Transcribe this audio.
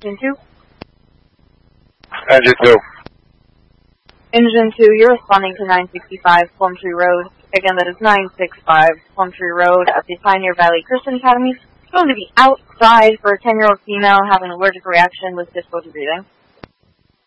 Engine 2? Engine 2. Engine 2, you're responding to 965 Plumtree Road. Again, that is 965 Plumtree Road at the Pioneer Valley Christian Academy. It's going to be outside for a 10-year-old female having an allergic reaction with difficulty breathing.